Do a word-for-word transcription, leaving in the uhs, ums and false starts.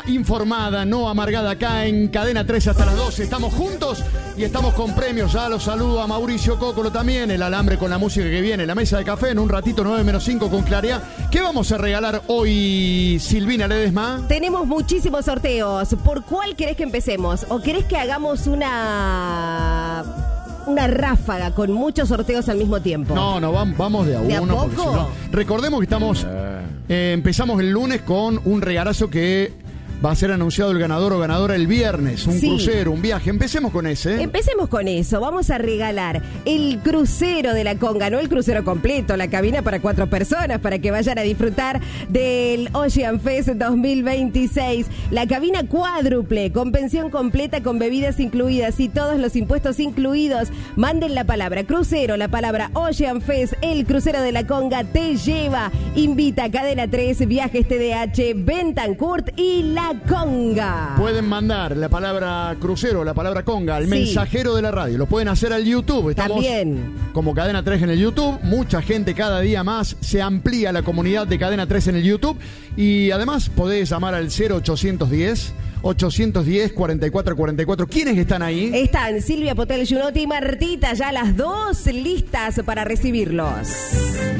informada, no amargada, acá en Cadena trece hasta las doce. Estamos juntos y estamos con premios. Ya los saludo a Mauricio Cócolo también, el alambre con la música que viene, la mesa de café en un ratito, nueve menos cinco con Claridad. ¿Qué vamos a regalar hoy, Silvina Ledesma? Tenemos muchísimos sorteos. ¿Por cuál querés que empecemos? ¿O querés que hagamos una... una ráfaga con muchos sorteos al mismo tiempo? No, no, vamos de a uno. ¿De a poco? Porque si no, recordemos que estamos, eh, empezamos el lunes con un regalazo que va a ser anunciado el ganador o ganadora el viernes. Un sí. crucero, un viaje. Empecemos con ese. Empecemos con eso. Vamos a regalar el crucero de la Conga, no el crucero completo, la cabina para cuatro personas, para que vayan a disfrutar del Ocean Fest dos mil veintiséis. La cabina cuádruple, con pensión completa, con bebidas incluidas y todos los impuestos incluidos. Manden la palabra crucero, la palabra Ocean Fest, el crucero de la Conga te lleva. Invita a Cadena tres, Viajes T D H, Bentancourt y La Conga. Pueden mandar la palabra crucero, la palabra Conga al sí. mensajero de la radio. Lo pueden hacer al YouTube. Estamos también como Cadena tres en el YouTube. Mucha gente cada día más. Se amplía la comunidad de Cadena tres en el YouTube. Y además podés llamar al cero ochocientos diez, ochocientos diez, cuarenta y cuatro cuarenta y cuatro. ¿Quiénes están ahí? Están Silvia Potel Giunotti y Martita, ya las dos listas para recibirlos.